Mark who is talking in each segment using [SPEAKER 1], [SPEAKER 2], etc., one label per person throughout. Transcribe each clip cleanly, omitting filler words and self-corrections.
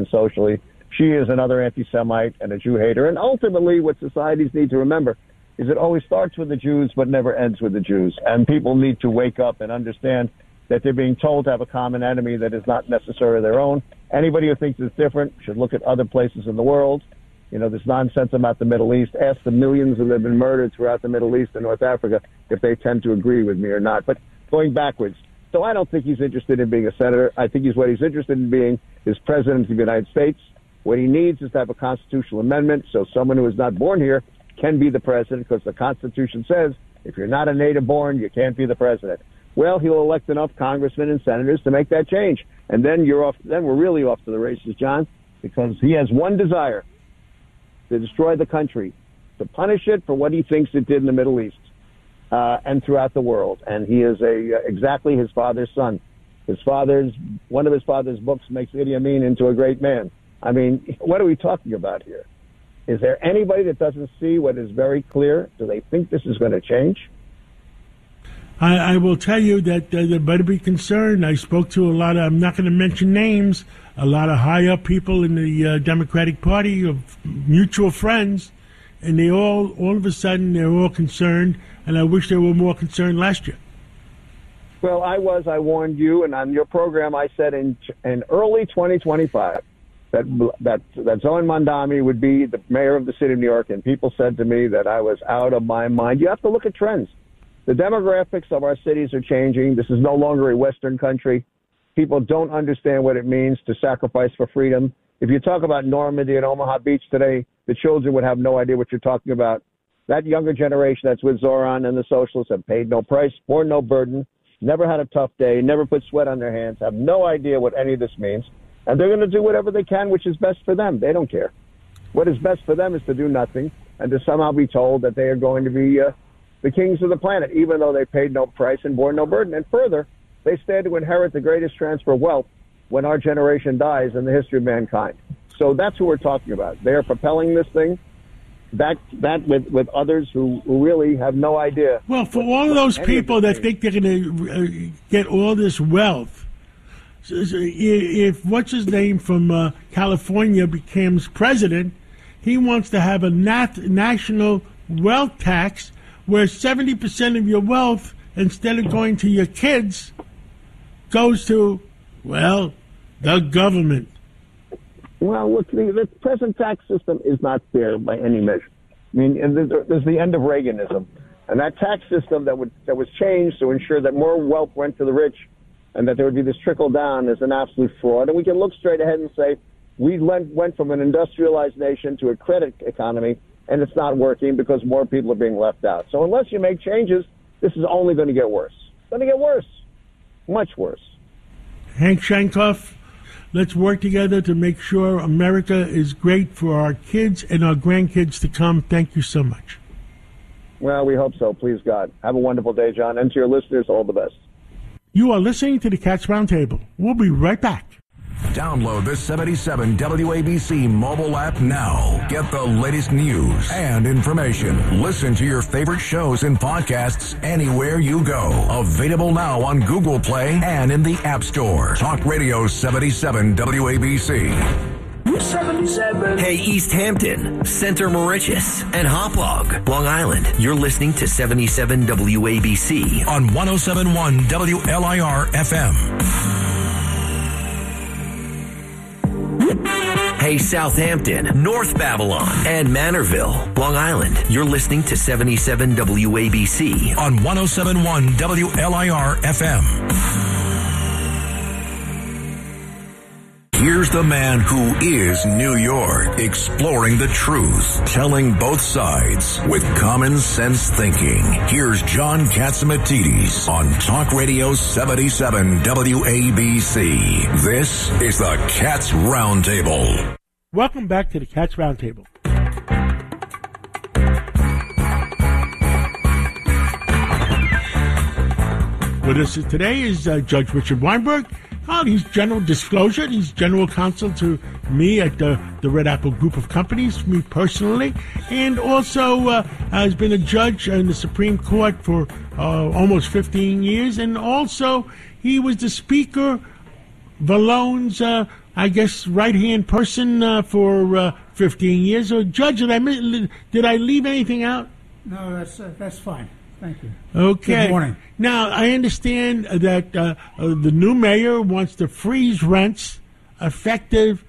[SPEAKER 1] socially. She is another anti-Semite and a Jew hater. And ultimately, what societies need to remember is it always starts with the Jews but never ends with the Jews. And people need to wake up and understand that they're being told to have a common enemy that is not necessarily their own. Anybody who thinks it's different should look at other places in the world. You know, this nonsense about the Middle East. Ask the millions that have been murdered throughout the Middle East and North Africa if they tend to agree with me or not. But going backwards. So I don't think he's interested in being a senator. I think what he's interested in being is president of the United States. What he needs is to have a constitutional amendment so someone who is not born here can be the president, because the Constitution says if you're not a native born, you can't be the president. Well, he'll elect enough congressmen and senators to make that change. And then we're really off to the races, John, because he has one desire: to destroy the country, to punish it for what he thinks it did in the Middle East and throughout the world. And he is exactly his father's son. One of his father's books makes Idi Amin into a great man. I mean, what are we talking about here? Is there anybody that doesn't see what is very clear? Do they think this is going to change?
[SPEAKER 2] I will tell you that they better be concerned. I spoke to a lot of, I'm not going to mention names, a lot of high-up people in the Democratic Party, of mutual friends, and they all of a sudden, they're all concerned, and I wish they were more concerned last year.
[SPEAKER 1] Well, I warned you, and on your program I said in early 2025 that Zohran Mamdani would be the mayor of the city of New York, and people said to me that I was out of my mind. You have to look at trends. The demographics of our cities are changing. This is no longer a Western country. People don't understand what it means to sacrifice for freedom. If you talk about Normandy and Omaha Beach today, the children would have no idea what you're talking about. That younger generation that's with Zoran and the socialists have paid no price, borne no burden, never had a tough day, never put sweat on their hands, have no idea what any of this means. And they're going to do whatever they can, which is best for them. They don't care. What is best for them is to do nothing and to somehow be told that they are going to be the kings of the planet, even though they paid no price and bore no burden. And further, they stand to inherit the greatest transfer of wealth when our generation dies in the history of mankind. So that's who we're talking about. They are propelling this thing, that with others who really have no idea.
[SPEAKER 2] Well, for all of those people that think they're going to get all this wealth, if what's his name from California becomes president, he wants to have a national wealth tax where 70% of your wealth, instead of going to your kids, goes to, well, the government.
[SPEAKER 1] Well, look, the present tax system is not fair by any measure. I mean, there's the end of Reaganism, and that tax system that was changed to ensure that more wealth went to the rich and that there would be this trickle down is an absolute fraud. And we can look straight ahead and say we went from an industrialized nation to a credit economy, and it's not working because more people are being left out. So unless you make changes, this is only going to get worse. It's going to get worse, much worse.
[SPEAKER 2] Hank Shankoff, let's work together to make sure America is great for our kids and our grandkids to come. Thank you so much.
[SPEAKER 1] Well, we hope so. Please, God. Have a wonderful day, John. And to your listeners, all the best.
[SPEAKER 2] You are listening to the Cats Roundtable. We'll be right back.
[SPEAKER 3] Download the 77 WABC mobile app now. Get the latest news and information. Listen to your favorite shows and podcasts anywhere you go. Available now on Google Play and in the App Store. Talk Radio 77 WABC.
[SPEAKER 4] 77. Hey, East Hampton, Center Moriches, and Hauppauge, Long Island. You're listening to 77 WABC
[SPEAKER 3] on 107.1 WLIR FM.
[SPEAKER 4] Hey, Southampton, North Babylon, and Manorville, Long Island. You're listening to 77 WABC
[SPEAKER 3] on 107.1 WLIR FM. Here's the man who is New York, exploring the truth, telling both sides with common sense thinking. Here's John Catsimatidis on Talk Radio 77 WABC. This is the Cats Roundtable.
[SPEAKER 2] Welcome back to the Cats Roundtable. With us today is Judge Richard Weinberg. He's general disclosure. He's general counsel to me at the Red Apple Group of Companies, me personally, and also has been a judge in the Supreme Court for almost 15 years. And also, he was the Speaker Vallone's I guess, right-hand person for 15 years. Or Judge, did I leave anything out?
[SPEAKER 5] No, that's fine. Thank you.
[SPEAKER 2] Okay.
[SPEAKER 5] Good morning.
[SPEAKER 2] Now, I understand that the new mayor wants to freeze rents effective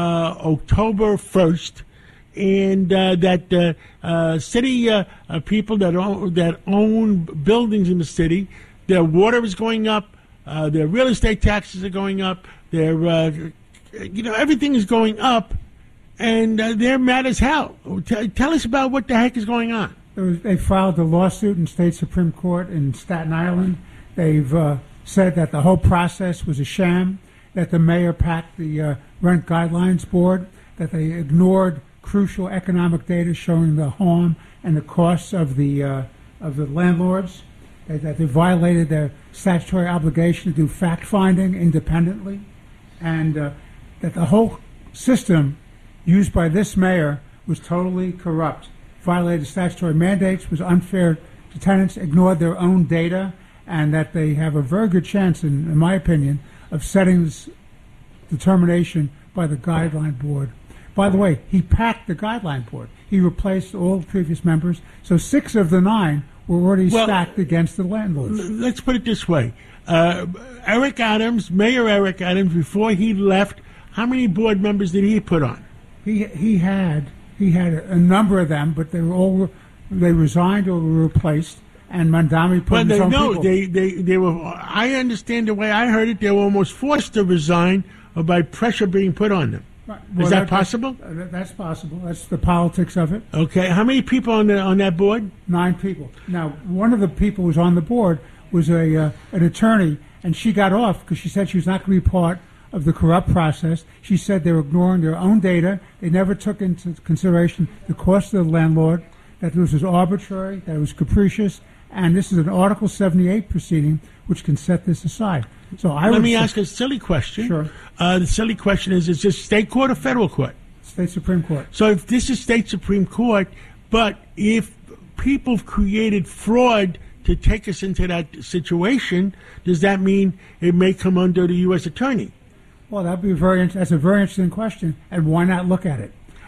[SPEAKER 2] October 1st, and that city people that own buildings in the city, their water is going up, their real estate taxes are going up, their everything is going up, and they're mad as hell. Tell us about what the heck is going on.
[SPEAKER 5] They filed a lawsuit in state Supreme Court in Staten Island. They've said that the whole process was a sham, that the mayor packed the Rent Guidelines Board, that they ignored crucial economic data showing the harm and the costs of the landlords, that they violated their statutory obligation to do fact-finding independently, and that the whole system used by this mayor was totally corrupt, violated statutory mandates, was unfair to tenants, ignored their own data, and that they have a very good chance, in my opinion, of setting this determination by the Guideline Board. By the way, he packed the Guideline Board. He replaced all the previous members, so 6 of the 9 were already stacked against the landlords.
[SPEAKER 2] Let's put it this way. Eric Adams, Mayor Eric Adams, before he left, how many board members did he put on?
[SPEAKER 5] He had a number of them, but they resigned or were replaced, and Mandami put his own people.
[SPEAKER 2] They were. I understand the way I heard it. They were almost forced to resign, or by pressure being put on them.
[SPEAKER 5] Right. Well,
[SPEAKER 2] Is that possible?
[SPEAKER 5] That's possible. That's the politics of it.
[SPEAKER 2] Okay. How many people on that board?
[SPEAKER 5] 9 people. Now, one of the people who was on the board was an attorney, and she got off because she said she was not going to be part of the corrupt process. She said they were ignoring their own data. They never took into consideration the cost of the landlord, that this was arbitrary, that it was capricious, and this is an Article 78 proceeding which can set this aside. So Let me
[SPEAKER 2] ask a silly question.
[SPEAKER 5] Sure.
[SPEAKER 2] The silly question is this state court or federal court?
[SPEAKER 5] State Supreme Court.
[SPEAKER 2] So if this is state Supreme Court, but if people created fraud to take us into that situation, does that mean it may come under the U.S. attorney?
[SPEAKER 5] Well, that's a very interesting question, and why not look at it?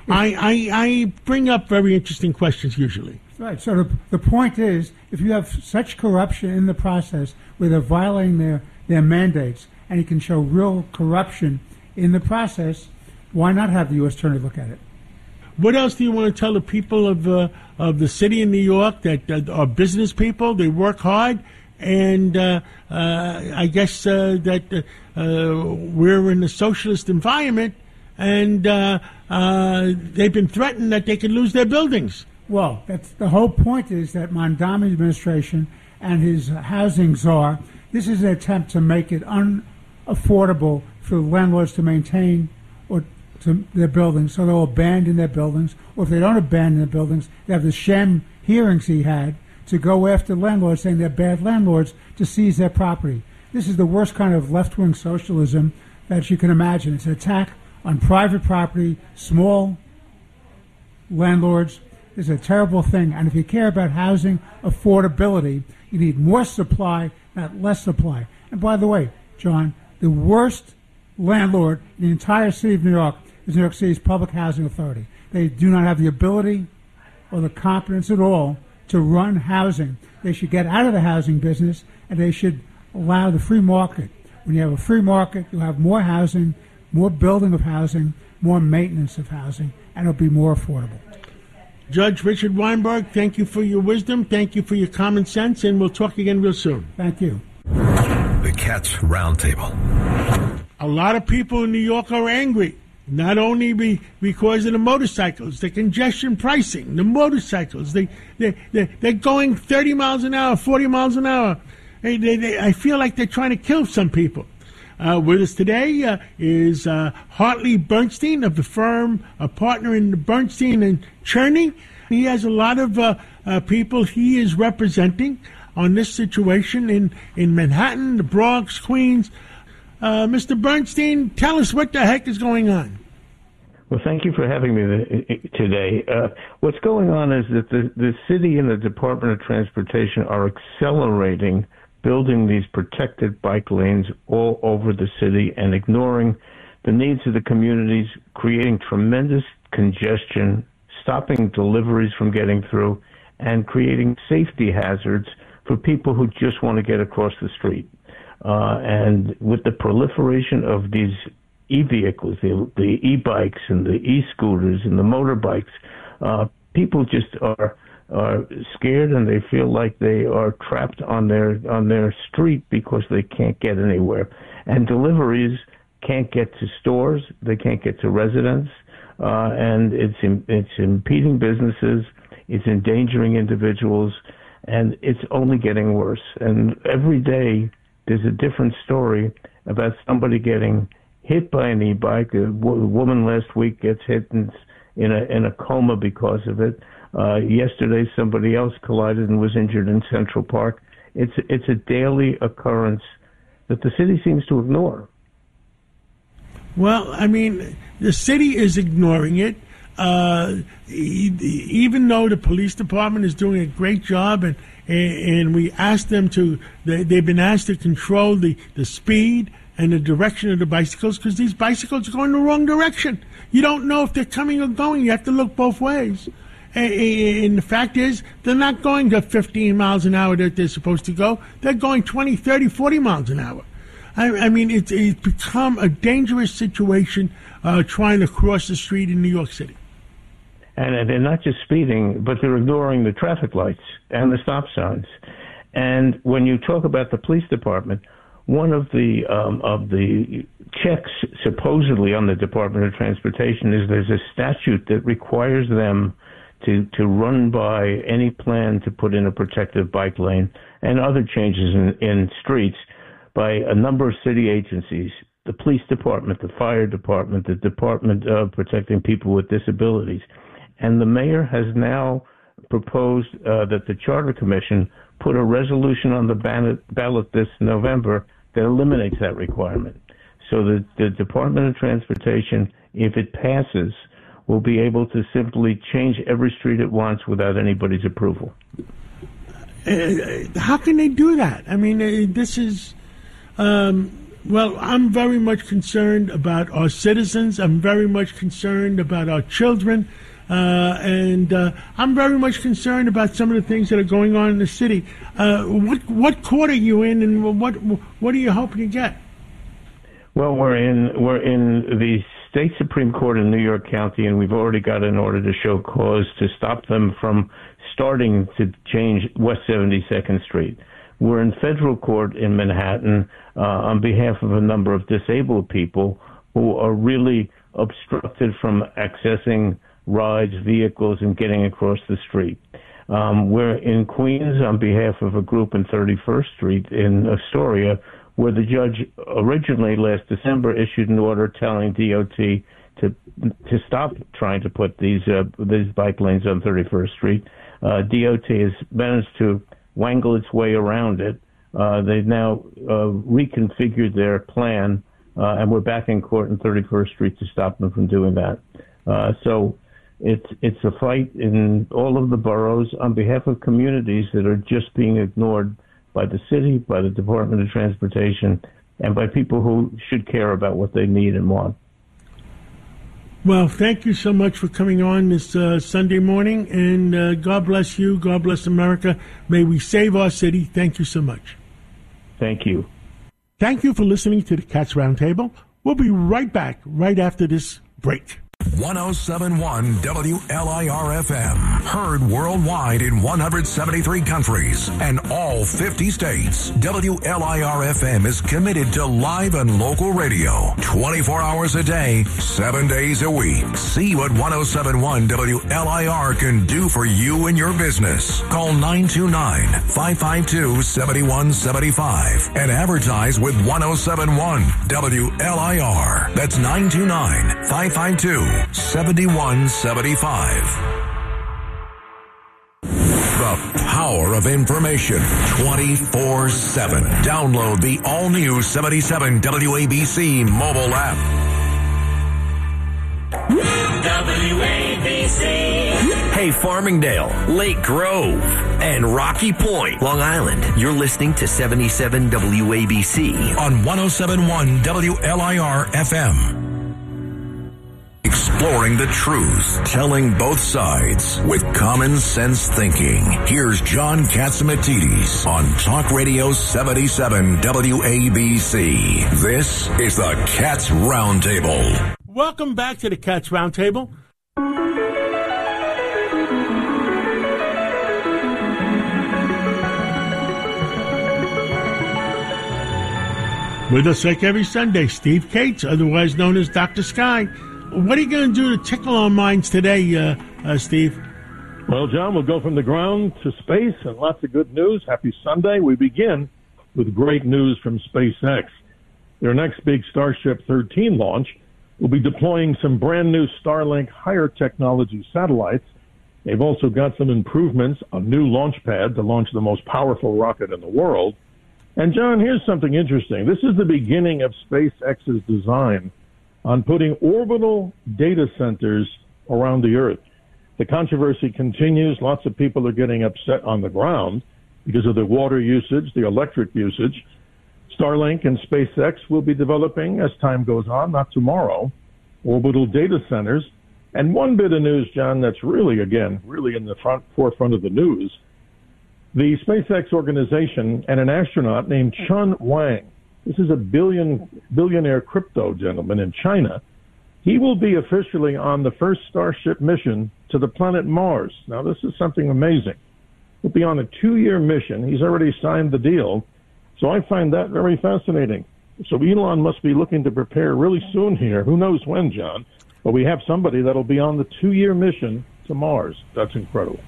[SPEAKER 2] I bring up very interesting questions usually.
[SPEAKER 5] Right. So the point is, if you have such corruption in the process where they're violating their mandates, and you can show real corruption in the process, why not have the U.S. attorney look at it?
[SPEAKER 2] What else do you want to tell the people of the city of New York that are business people? They work hard, and I guess that we're in a socialist environment, and they've been threatened that they could lose their buildings.
[SPEAKER 5] Well, that's the whole point, is that Mandami administration and his housing czar, this is an attempt to make it unaffordable for landlords to maintain their buildings, so they'll abandon their buildings, or if they don't abandon their buildings, they have the sham hearings he had to go after landlords saying they're bad landlords to seize their property. This is the worst kind of left-wing socialism that you can imagine. It's an attack on private property, small landlords. It's a terrible thing, and if you care about housing affordability, you need more supply, not less supply. And by the way, John, the worst landlord in the entire city of New York is New York City's Public Housing Authority. They do not have the ability or the competence at all to run housing. They should get out of the housing business, and they should allow the free market. When you have a free market, you'll have more housing, more building of housing, more maintenance of housing, and it'll be more affordable.
[SPEAKER 2] Judge Richard Weinberg, thank you for your wisdom. Thank you for your common sense, and we'll talk again real soon.
[SPEAKER 5] Thank you.
[SPEAKER 3] The Cats Roundtable.
[SPEAKER 2] A lot of people in New York are angry, not only because of the motorcycles, the congestion pricing, the motorcycles. They're going 30 miles an hour, 40 miles an hour. I feel like they're trying to kill some people. With us today is Hartley Bernstein of the firm, a partner in Bernstein and Cherney. He has a lot of people he is representing on this situation in Manhattan, the Bronx, Queens. Mr. Bernstein, tell us what the heck is going on.
[SPEAKER 6] Well, thank you for having me today. What's going on is that the city and the Department of Transportation are accelerating building these protected bike lanes all over the city and ignoring the needs of the communities, creating tremendous congestion, stopping deliveries from getting through, and creating safety hazards for people who just want to get across the street. And with the proliferation of these e-vehicles, the e-bikes and the e-scooters and the motorbikes, people just are scared, and they feel like they are trapped on their street because they can't get anywhere. And deliveries can't get to stores, they can't get to residents, and it's impeding businesses, it's endangering individuals, and it's only getting worse. And every day there's a different story about somebody getting hit by an e-bike. A woman last week gets hit and in a coma because of it. Yesterday, somebody else collided and was injured in Central Park. It's a daily occurrence that the city seems to ignore.
[SPEAKER 2] Well, I mean, the city is ignoring it. Even though the police department is doing a great job, and we asked them to, they've been asked to control the speed and the direction of the bicycles, because these bicycles are going the wrong direction. You don't know if they're coming or going. You have to look both ways. And the fact is, they're not going to 15 miles an hour that they're supposed to go. They're going 20, 30, 40 miles an hour. I mean, it's become a dangerous situation trying to cross the street in New York City.
[SPEAKER 6] And they're not just speeding, but they're ignoring the traffic lights and the stop signs. And when you talk about the police department, one of the checks supposedly on the Department of Transportation is there's a statute that requires them to run by any plan to put in a protective bike lane and other changes in streets by a number of city agencies, the police department, the fire department, the Department of Protecting People with Disabilities. And the mayor has now proposed that the Charter Commission put a resolution on the ballot this November that eliminates that requirement. So that the Department of Transportation, if it passes, will be able to simply change every street it wants without anybody's approval.
[SPEAKER 2] How can they do that? I mean, this is... well, I'm very much concerned about our citizens. I'm very much concerned about our children. And I'm very much concerned about some of the things that are going on in the city. What court are you in, and what are you hoping to get?
[SPEAKER 6] Well, we're in the State Supreme Court in New York County, and we've already got an order to show cause to stop them from starting to change West 72nd Street. We're in federal court in Manhattan on behalf of a number of disabled people who are really obstructed from accessing rides, vehicles, and getting across the street. We're in Queens on behalf of a group in 31st Street in Astoria, where the judge originally last December issued an order telling DOT to stop trying to put these bike lanes on 31st Street. DOT has managed to wangle its way around it. They've now reconfigured their plan, and we're back in court in 31st Street to stop them from doing that. So it's a fight in all of the boroughs on behalf of communities that are just being ignored by the city, by the Department of Transportation, and by people who should care about what they need and want.
[SPEAKER 2] Well, thank you so much for coming on this Sunday morning, and God bless you. God bless America. May we save our city. Thank you so much.
[SPEAKER 6] Thank you.
[SPEAKER 2] Thank you for listening to the Cats Roundtable. We'll be right back right after this break.
[SPEAKER 3] 107.1 WLIR-FM. Heard worldwide in 173 countries and all 50 states. WLIR-FM is committed to live and local radio 24 hours a day, 7 days a week. See what 107.1 WLIR can do for you and your business. Call 929-552-7175 and advertise with 107.1 WLIR. That's 929-552-7175. The power of information 24/7. Download the all-new 77 WABC mobile app.
[SPEAKER 4] WABC. Hey, Farmingdale, Lake Grove, and Rocky Point, Long Island. You're listening to 77 WABC
[SPEAKER 3] on 107.1 WLIR-FM. exploring the truth, telling both sides with common sense thinking. Here's John Catsimatidis on Talk Radio 77 WABC. This is the Cats Roundtable.
[SPEAKER 2] Welcome back to the Cats Roundtable. With us like every Sunday, Steve Cates, otherwise known as Dr. Sky. What are you going to do to tickle our minds today, Steve?
[SPEAKER 7] Well, John, we'll go from the ground to space and lots of good news. Happy Sunday. We begin with great news from SpaceX. Their next big Starship 13 launch will be deploying some brand new Starlink higher technology satellites. They've also got some improvements, a new launch pad to launch the most powerful rocket in the world. And, John, here's something interesting. This is the beginning of SpaceX's design on putting orbital data centers around the Earth. The controversy continues. Lots of people are getting upset on the ground because of the water usage, the electric usage. Starlink and SpaceX will be developing, as time goes on, not tomorrow, orbital data centers. And one bit of news, John, that's really in the forefront of the news. The SpaceX organization and an astronaut named Chun Wang, this is a billionaire crypto gentleman in China, he will be officially on the first Starship mission to the planet Mars. Now, this is something amazing. He'll be on a 2-year mission. He's already signed the deal. So I find that very fascinating. So Elon must be looking to prepare really soon here. Who knows when, John? But we have somebody that'll be on the 2-year mission to Mars. That's incredible.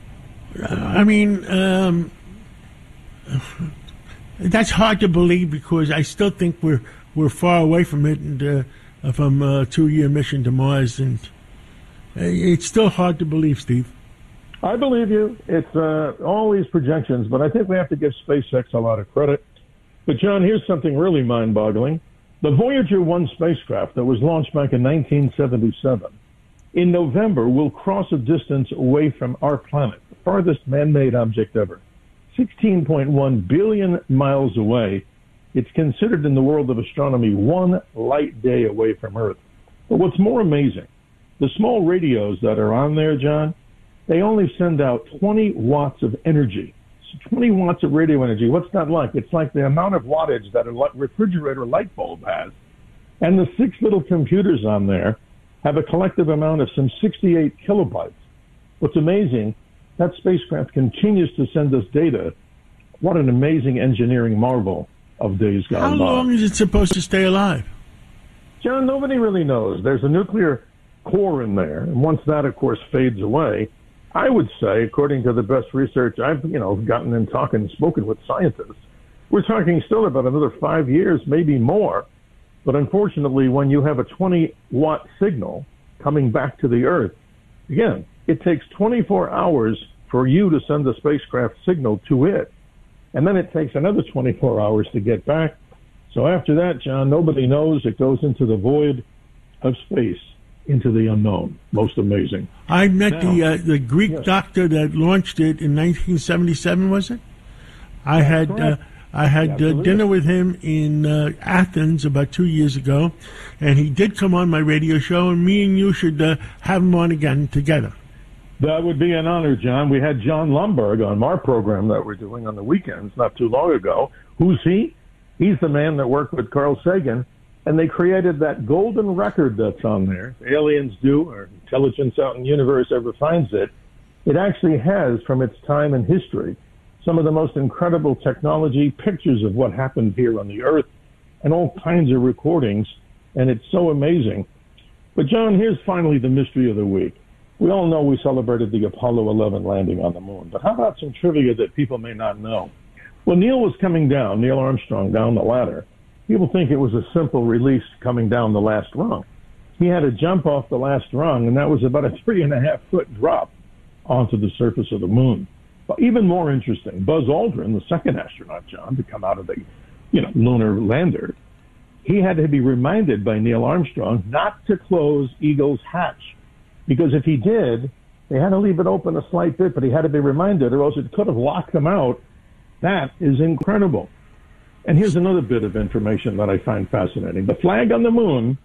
[SPEAKER 2] That's hard to believe because I still think we're far away from it, and from a 2-year mission to Mars, and it's still hard to believe, Steve.
[SPEAKER 7] I believe you. It's all these projections, but I think we have to give SpaceX a lot of credit. But, John, here's something really mind-boggling. The Voyager 1 spacecraft that was launched back in 1977, in November, will cross a distance away from our planet, the farthest man-made object ever. 16.1 billion miles away. It's considered in the world of astronomy 1 light day away from Earth. But what's more amazing, the small radios that are on there, John, they only send out 20 watts of energy. So 20 watts of radio energy. What's that like? It's like the amount of wattage that a refrigerator light bulb has. And the 6 little computers on there have a collective amount of some 68 kilobytes. What's amazing, that spacecraft continues to send us data. What an amazing engineering marvel of days gone by.
[SPEAKER 2] How long is it supposed to stay alive?
[SPEAKER 7] John, nobody really knows. There's a nuclear core in there, and once that, of course, fades away, I would say, according to the best research I've gotten in talking and spoken with scientists, we're talking still about another 5 years, maybe more. But unfortunately, when you have a 20-watt signal coming back to the Earth, again, it takes 24 hours for you to send the spacecraft signal to it. And then it takes another 24 hours to get back. So after that, John, nobody knows. It goes into the void of space, into the unknown. Most amazing.
[SPEAKER 2] I met the Greek doctor that launched it in 1977, was it? I had dinner with him in Athens about 2 years ago, and he did come on my radio show, and me and you should have him on again together.
[SPEAKER 7] That would be an honor, John. We had John Lomberg on our program that we're doing on the weekends not too long ago. Who's he? He's the man that worked with Carl Sagan, and they created that golden record that's on there. Aliens do, or intelligence out in the universe ever finds it. It actually has, from its time in history, some of the most incredible technology, pictures of what happened here on the Earth, and all kinds of recordings, and it's so amazing. But, John, here's finally the mystery of the week. We all know we celebrated the Apollo 11 landing on the moon, but how about some trivia that people may not know? When Neil was coming down, Neil Armstrong, down the ladder, people think it was a simple release coming down the last rung. He had to jump off the last rung, and that was about a 3.5-foot drop onto the surface of the moon. But even more interesting, Buzz Aldrin, the second astronaut, John, to come out of the lunar lander, he had to be reminded by Neil Armstrong not to close Eagle's hatch. Because if he did, they had to leave it open a slight bit, but he had to be reminded, or else it could have locked him out. That is incredible. And here's another bit of information that I find fascinating. The flag on the moon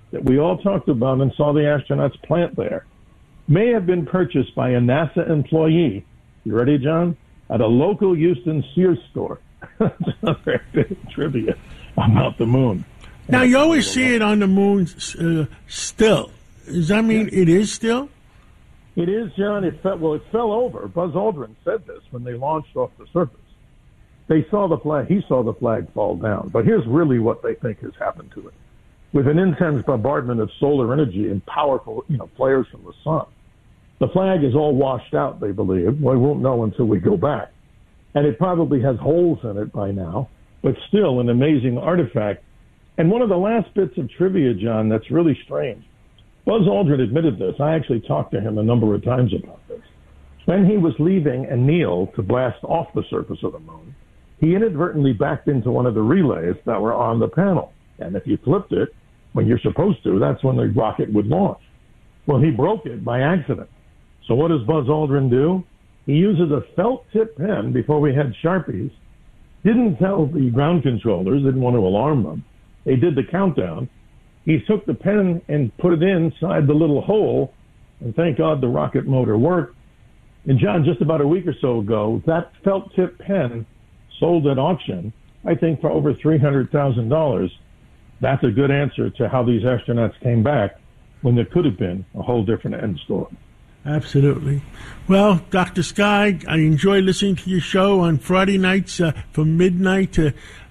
[SPEAKER 7] that we all talked about and saw the astronauts plant there may have been purchased by a NASA employee. You ready, John? At a local Houston Sears store. That's another trivia about the moon.
[SPEAKER 2] Now, you always see it on the moon still. Does that mean it is still?
[SPEAKER 7] It is, John. It fell over. Buzz Aldrin said this when they launched off the surface. They saw the flag. He saw the flag fall down. But here's really what they think has happened to it. With an intense bombardment of solar energy and powerful, flares from the sun, the flag is all washed out, they believe. We won't know until we go back. And it probably has holes in it by now, but still an amazing artifact. And one of the last bits of trivia, John, that's really strange. Buzz Aldrin admitted this. I actually talked to him a number of times about this. When he was leaving a Neil to blast off the surface of the moon, he inadvertently backed into one of the relays that were on the panel. And if you flipped it, when you're supposed to, that's when the rocket would launch. Well, he broke it by accident. So what does Buzz Aldrin do? He uses a felt tip pen before we had Sharpies. Didn't tell the ground controllers, didn't want to alarm them. They did the countdown. He took the pen and put it inside the little hole, and thank God the rocket motor worked. And John, just about a week or so ago, that felt tip pen sold at auction, I think for over $300,000. That's a good answer to how these astronauts came back when there could have been a whole different end story.
[SPEAKER 2] Absolutely. Well, Dr. Sky, I enjoy listening to your show on Friday nights from midnight to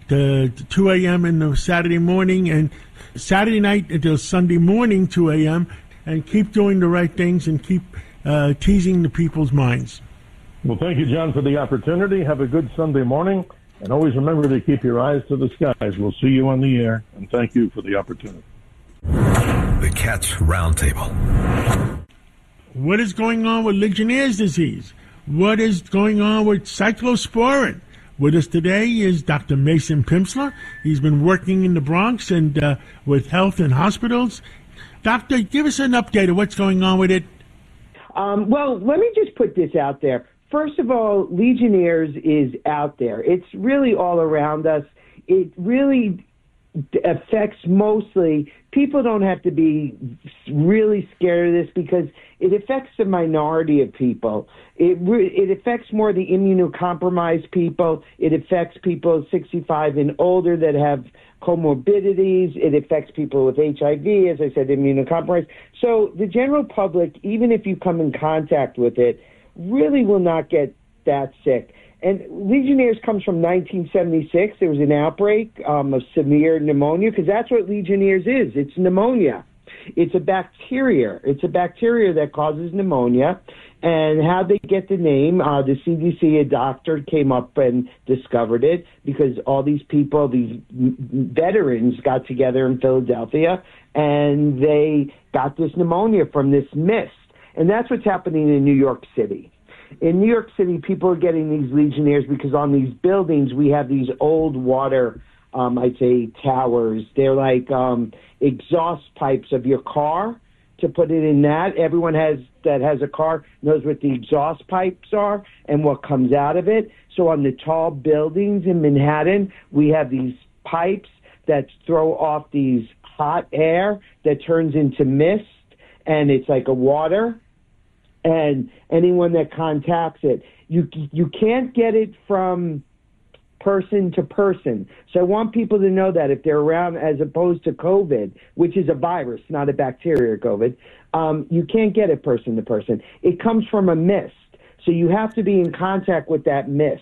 [SPEAKER 2] 2 a.m. in the Saturday morning, and Saturday night until Sunday morning, 2 a.m., and keep doing the right things and keep teasing the people's minds.
[SPEAKER 7] Well, thank you, John, for the opportunity. Have a good Sunday morning, and always remember to keep your eyes to the skies. We'll see you on the air, and thank you for the opportunity.
[SPEAKER 3] The Cats Roundtable.
[SPEAKER 2] What is going on with Legionnaire's disease? What is going on with cyclosporin? With us today is Dr. Mason Pimsleur. He's been working in the Bronx and with health and hospitals. Doctor, give us an update of what's going on with it.
[SPEAKER 8] Well, let me just put this out there. First of all, Legionnaire's is out there. It's really all around us. It really affects mostly, people don't have to be really scared of this because it affects the minority of people. It affects more the immunocompromised people. It affects people 65 and older that have comorbidities. It affects people with HIV, as I said, immunocompromised. So the general public, even if you come in contact with it, really will not get that sick. And Legionnaire's comes from 1976. There was an outbreak of severe pneumonia, because that's what Legionnaire's is. It's pneumonia. It's a bacteria. It's a bacteria that causes pneumonia. And how they get the name, the CDC, a doctor came up and discovered it because all these people, these veterans got together in Philadelphia, and they got this pneumonia from this mist. And that's what's happening in New York City. In New York City, people are getting these Legionnaires because on these buildings, we have these old water, I'd say, towers. They're like exhaust pipes of your car to put it in that. Everyone that has a car knows what the exhaust pipes are and what comes out of it. So on the tall buildings in Manhattan, we have these pipes that throw off these hot air that turns into mist, and it's like a water. And anyone that contacts it, you can't get it from person to person. So I want people to know that if they're around, as opposed to COVID, which is a virus, not a bacteria, COVID, you can't get it person to person. It comes from a mist. So you have to be in contact with that mist.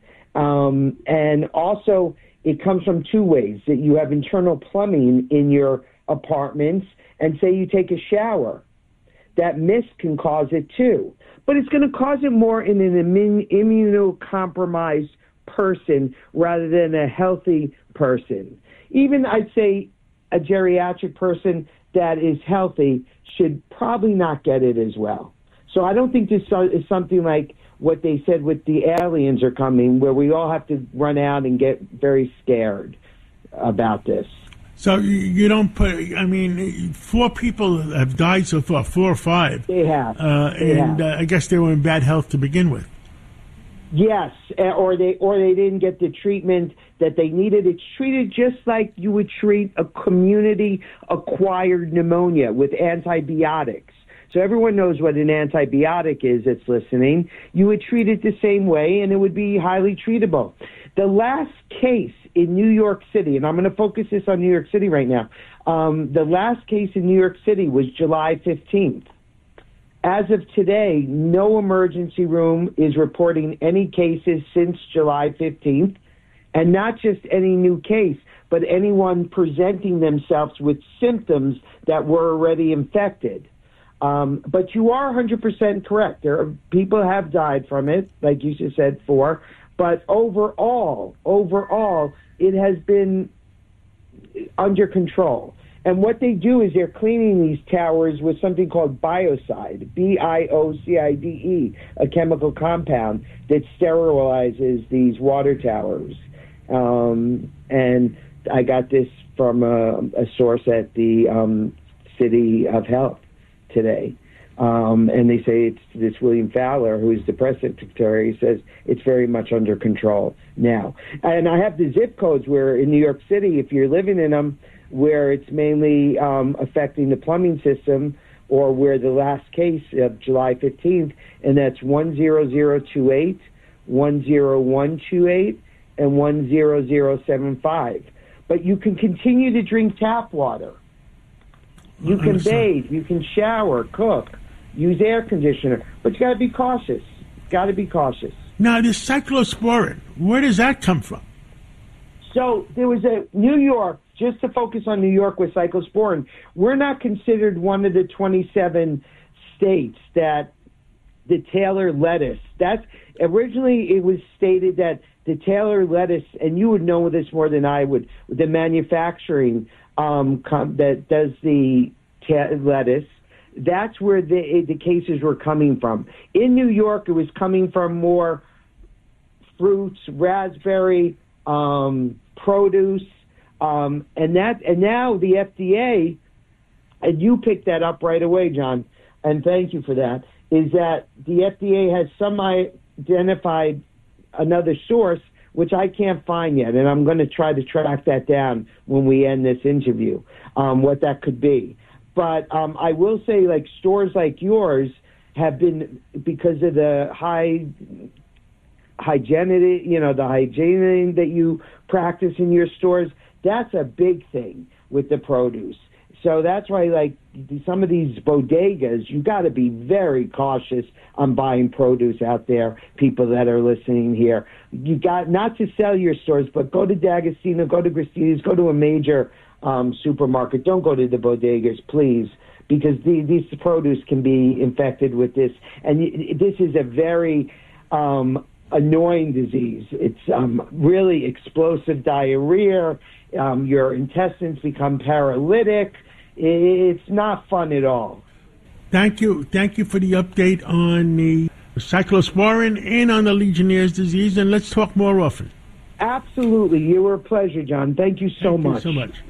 [SPEAKER 8] And also, it comes from two ways. That you have internal plumbing in your apartments, and say you take a shower. That mist can cause it too. But it's going to cause it more in an immunocompromised person rather than a healthy person. Even, I'd say, a geriatric person that is healthy should probably not get it as well. So I don't think this is something like what they said with the aliens are coming, where we all have to run out and get very scared about this.
[SPEAKER 2] So you don't put, 4 people have died so far, 4 or 5.
[SPEAKER 8] They have.
[SPEAKER 2] I guess they were in bad health to begin with.
[SPEAKER 8] Yes, or they didn't get the treatment that they needed. It's treated just like you would treat a community-acquired pneumonia with antibiotics. So everyone knows what an antibiotic is that's listening. You would treat it the same way, and it would be highly treatable. The last case in New York City, and I'm going to focus this on New York City right now, the last case in New York City was July 15th. As of today, no emergency room is reporting any cases since July 15th, and not just any new case, but anyone presenting themselves with symptoms that were already infected. But you are 100% correct. People have died from it, like you just said, 4. But overall, it has been under control. And what they do is they're cleaning these towers with something called biocide, biocide, a chemical compound that sterilizes these water towers. And I got this from a source at the City of Health today. And they say it's this William Fowler, who is the press secretary, says it's very much under control now. And I have the zip codes where in New York City, if you're living in them, where it's mainly affecting the plumbing system, or where the last case of July 15th, and that's 10028, 10128, and 10075. But you can continue to drink tap water. You can bathe, you can shower, cook, use air conditioner, but you got to be cautious. Got to be cautious.
[SPEAKER 2] Now, this cyclosporin, where does that come from?
[SPEAKER 8] So there was a New York, just to focus on New York with cyclosporin, we're not considered one of the 27 states that the Taylor lettuce, that's originally it was stated that the Taylor lettuce, and you would know this more than I would, the manufacturing that does the lettuce, that's where the cases were coming from. In New York, it was coming from more fruits, raspberry, produce, and now the FDA, and you picked that up right away, John, and thank you for that, is that the FDA has identified another source, which I can't find yet, and I'm going to try to track that down when we end this interview, what that could be. But I will say, like, stores like yours have been, because of the hygiene, the hygiene that you practice in your stores, that's a big thing with the produce. So that's why, like, some of these bodegas, you got to be very cautious on buying produce out there, people that are listening here. You got not to sell your stores, but go to D'Agostino, go to Christina's, go to a major supermarket. Don't go to the bodegas, please, because these produce can be infected with this. And this is a very annoying disease. It's really explosive diarrhea. Your intestines become paralytic. It's not fun at all.
[SPEAKER 2] Thank you for the update on the cyclosporin and on the Legionnaire's disease, and let's talk more often.
[SPEAKER 8] Absolutely. You were a pleasure, John. Thank you so much.
[SPEAKER 2] Thank you so much.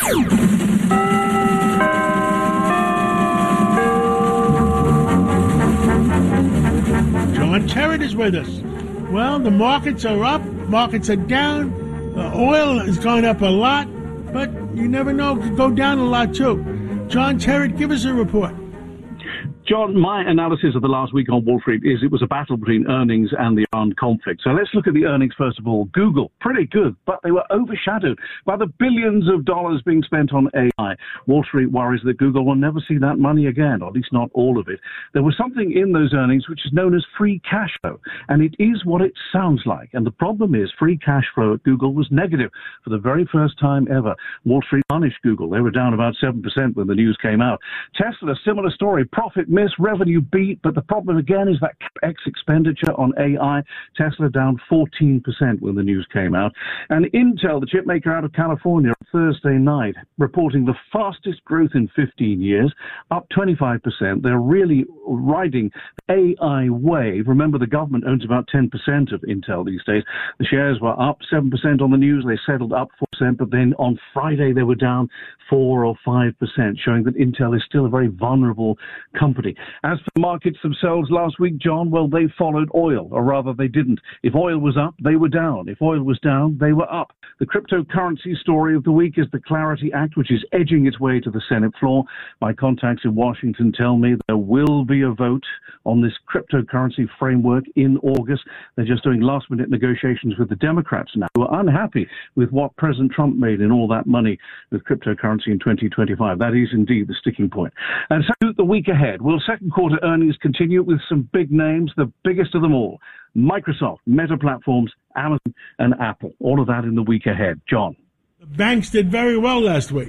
[SPEAKER 2] John Terrett is with us. Well, the markets are up, markets are down, oil has gone up a lot, but you never know, it could go down a lot too. John Terrett, give us a report.
[SPEAKER 9] John, my analysis of the last week on Wall Street is it was a battle between earnings and the Iran conflict. So let's look at the earnings first of all. Google, pretty good, but they were overshadowed by the billions of dollars being spent on AI. Wall Street worries that Google will never see that money again, or at least not all of it. There was something in those earnings which is known as free cash flow, and it is what it sounds like. And the problem is free cash flow at Google was negative for the very first time ever. Wall Street punished Google. They were down about 7% when the news came out. Tesla, similar story, profit miss, revenue beat, but the problem again is that CapEx expenditure on AI. Tesla down 14% when the news came out. And Intel, the chip maker out of California, on Thursday night, reporting the fastest growth in 15 years, up 25%. They're really riding the AI wave. Remember, the government owns about 10% of Intel these days. The shares were up 7% on the news. They settled up 4%, but then on Friday they were down 4 or 5%, showing that Intel is still a very vulnerable company property. As for markets themselves last week, John, well, they followed oil, or rather they didn't. If oil was up, they were down. If oil was down, they were up. The cryptocurrency story of the week is the Clarity Act, which is edging its way to the Senate floor. My contacts in Washington tell me there will be a vote on this cryptocurrency framework in August. They're just doing last-minute negotiations with the Democrats now, who are unhappy with what President Trump made in all that money with cryptocurrency in 2025. That is indeed the sticking point. And so the week ahead, will second quarter earnings continue with some big names, the biggest of them all? Microsoft, Meta Platforms, Amazon, and Apple. All of that in the week ahead. John.
[SPEAKER 2] The banks did very well last week.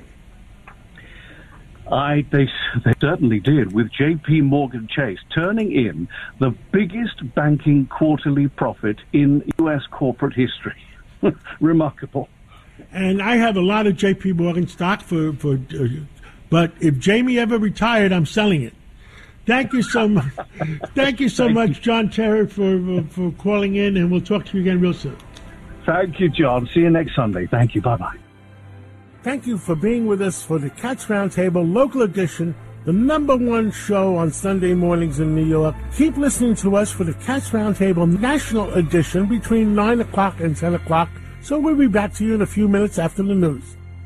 [SPEAKER 9] They certainly did, with J.P. Morgan Chase turning in the biggest banking quarterly profit in U.S. corporate history. Remarkable.
[SPEAKER 2] And I have a lot of J.P. Morgan stock but if Jamie ever retired, I'm selling it. Thank you so much. Thank you so much, John Terry, for calling in, and we'll talk to you again real soon.
[SPEAKER 9] Thank you, John. See you next Sunday. Thank you. Bye-bye.
[SPEAKER 2] Thank you for being with us for the Cats Roundtable Local Edition, the #1 show on Sunday mornings in New York. Keep listening to us for the Cats Roundtable National Edition between 9 o'clock and 10 o'clock, so we'll be back to you in a few minutes after the news.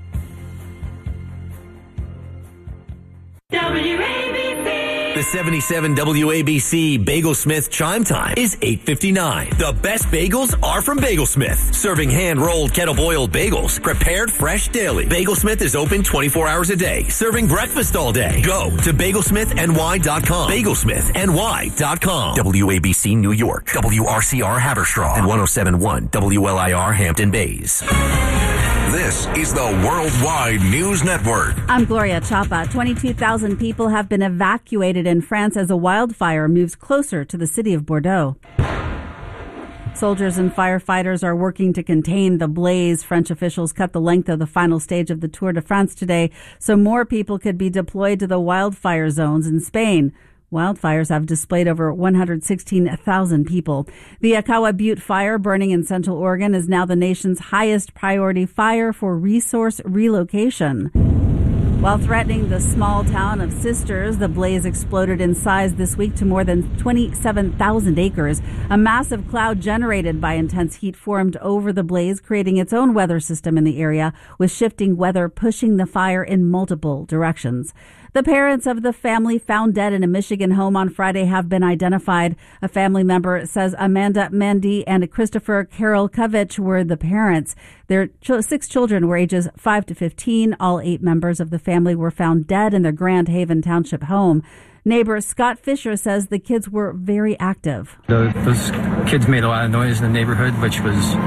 [SPEAKER 4] The 77 WABC Bagelsmith chime time is 8:59. The best bagels are from Bagelsmith. Serving hand-rolled, kettle-boiled bagels, prepared fresh daily. Bagelsmith is open 24 hours a day, serving breakfast all day. Go to bagelsmithny.com. Bagelsmithny.com. WABC New York, WRCR Haverstraw, and 107.1 WLIR Hampton Bays.
[SPEAKER 3] This is the Worldwide News Network.
[SPEAKER 10] I'm Gloria Chapa. 22,000 people have been evacuated in France as a wildfire moves closer to the city of Bordeaux. Soldiers and firefighters are working to contain the blaze. French officials cut the length of the final stage of the Tour de France today so more people could be deployed to the wildfire zones in Spain. Wildfires have displaced over 116,000 people. The Akawa Butte fire burning in Central Oregon is now the nation's highest priority fire for resource relocation. While threatening the small town of Sisters, the blaze exploded in size this week to more than 27,000 acres. A massive cloud generated by intense heat formed over the blaze, creating its own weather system in the area, with shifting weather pushing the fire in multiple directions. The parents of the family found dead in a Michigan home on Friday have been identified. A family member says Amanda Mandy and Christopher Carol Kovich were the parents. Their 6 children were ages 5 to 15. All 8 members of the family were found dead in their Grand Haven Township home. Neighbor Scott Fisher says the kids were very active.
[SPEAKER 11] Those kids made a lot of noise in the neighborhood, which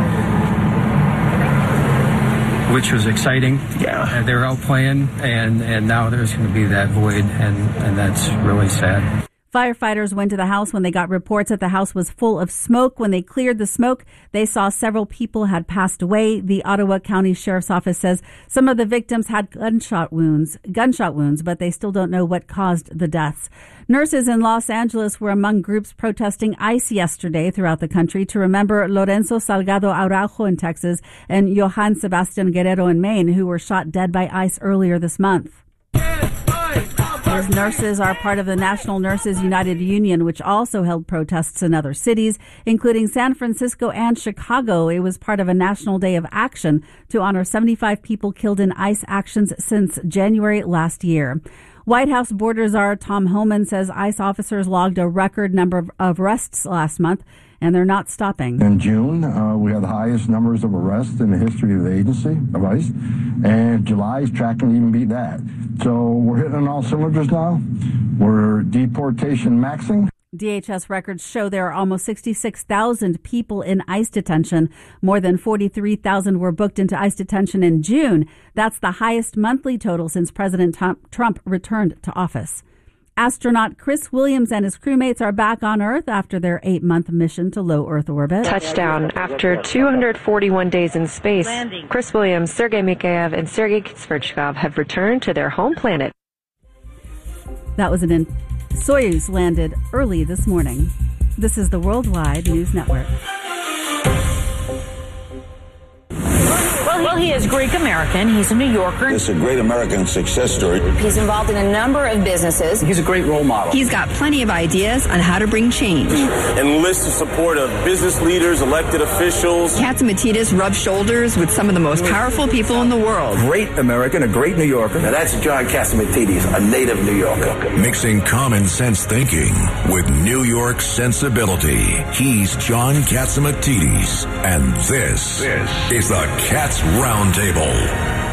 [SPEAKER 11] was exciting. Yeah. They were out playing, and now there's going to be that void, and that's really sad.
[SPEAKER 10] Firefighters went to the house when they got reports that the house was full of smoke. When they cleared the smoke, they saw several people had passed away. The Ottawa County Sheriff's Office says some of the victims had gunshot wounds, but they still don't know what caused the deaths. Nurses in Los Angeles were among groups protesting ICE yesterday throughout the country to remember Lorenzo Salgado Araujo in Texas and Johann Sebastian Guerrero in Maine, who were shot dead by ICE earlier this month. Those nurses are part of the National Nurses United Union, which also held protests in other cities, including San Francisco and Chicago. It was part of a national day of action to honor 75 people killed in ICE actions since January last year. White House border czar Tom Homan says ICE officers logged a record number of arrests last month, and they're not stopping.
[SPEAKER 12] In June, we had the highest numbers of arrests in the history of the agency, of ICE, and July is tracking to even beat that. So we're hitting on all cylinders now. We're deportation maxing.
[SPEAKER 10] DHS records show there are almost 66,000 people in ICE detention. More than 43,000 were booked into ICE detention in June. That's the highest monthly total since President Trump returned to office. Astronaut Chris Williams and his crewmates are back on Earth after their 8-month mission to low Earth orbit.
[SPEAKER 13] Touchdown after 241 days in space. Chris Williams, Sergei Mikheyev, and Sergei Svechnikov have returned to their home planet.
[SPEAKER 10] That was Soyuz landed early this morning. This is the Worldwide News Network.
[SPEAKER 14] Well, he is Greek American. He's a New Yorker.
[SPEAKER 15] It's a great American success story.
[SPEAKER 16] He's involved in a number of businesses.
[SPEAKER 17] He's a great role model.
[SPEAKER 18] He's got plenty of ideas on how to bring change.
[SPEAKER 19] Enlist the support of business leaders, elected officials.
[SPEAKER 18] Catsimatidis rubs shoulders with some of the most powerful people in the world.
[SPEAKER 17] Great American, a great New Yorker.
[SPEAKER 15] Now that's John Catsimatidis, a native New Yorker.
[SPEAKER 3] Mixing common sense thinking with New York sensibility. He's John Catsimatidis, and this is the Cats Roundtable.